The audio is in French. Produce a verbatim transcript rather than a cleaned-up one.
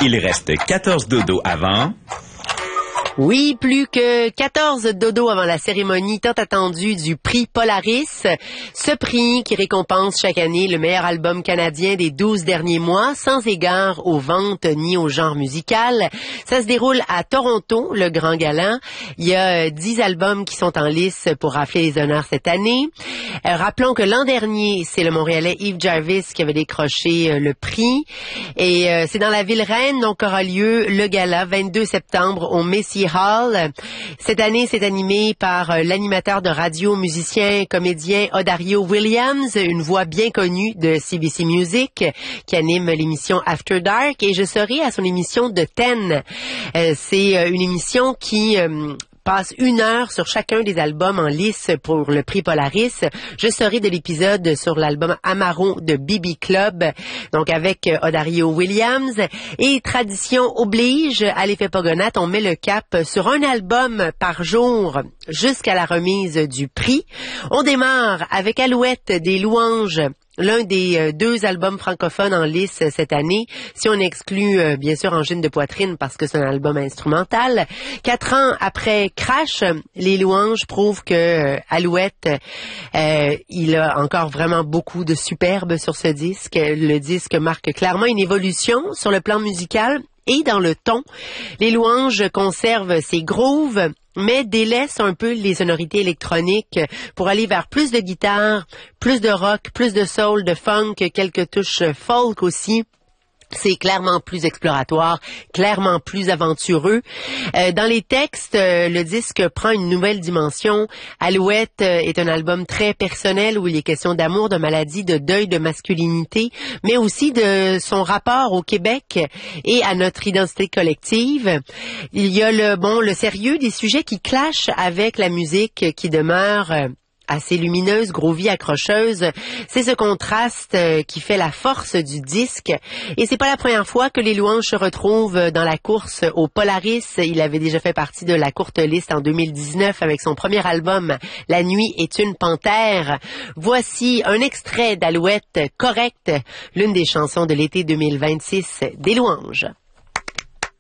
Il reste quatorze dodos avant... Oui, plus que quatorze dodos avant la cérémonie tant attendue du prix Polaris. Ce prix qui récompense chaque année le meilleur album canadien des douze derniers mois, sans égard aux ventes ni au genre musical. Ça se déroule à Toronto, le Grand Gala. Il y a dix albums qui sont en lice pour rafler les honneurs cette année. Euh, rappelons que l'an dernier, c'est le Montréalais Yves Jarvis qui avait décroché euh, le prix. Et euh, c'est dans la ville reine, donc aura lieu le gala vingt-deux septembre au Messier Hall. Cette année, c'est animé par euh, l'animateur de radio, musicien, comédien Odario Williams, une voix bien connue de C B C Music, qui anime l'émission After Dark, et je serai à son émission de Ten. Euh, c'est euh, une émission qui... Euh, passe une heure sur chacun des albums en lice pour le prix Polaris. Je serai de l'épisode sur l'album Amaro de B B Club, donc avec Odario Williams. Et tradition oblige, à l'effet Pogonat, on met le cap sur un album par jour jusqu'à la remise du prix. On démarre avec Alouette des Louanges, l'un des euh, deux albums francophones en lice euh, cette année, si on exclut euh, bien sûr Angine de poitrine parce que c'est un album instrumental. Quatre ans après Crash, les Louanges prouvent que euh, Alouette, euh, il a encore vraiment beaucoup de superbe sur ce disque. Le disque marque clairement une évolution sur le plan musical et dans le ton. Les Louanges conservent ses grooves, mais délaisse un peu les sonorités électroniques pour aller vers plus de guitare, plus de rock, plus de soul, de funk, quelques touches folk aussi. C'est clairement plus exploratoire, clairement plus aventureux. Euh, dans les textes, euh, le disque prend une nouvelle dimension. Alouette euh, est un album très personnel où il est question d'amour, de maladie, de deuil, de masculinité, mais aussi de son rapport au Québec et à notre identité collective. Il y a le bon, le sérieux des sujets qui clashent avec la musique qui demeure euh, assez lumineuse, groovy, accrocheuse. C'est ce contraste euh, qui fait la force du disque. Et c'est pas la première fois que les Louanges se retrouvent dans la course au Polaris. Il avait déjà fait partie de la courte liste en deux mille dix-neuf avec son premier album La nuit est une panthère. Voici un extrait d'Alouette, Correct, l'une des chansons de l'été deux mille vingt-six des Louanges.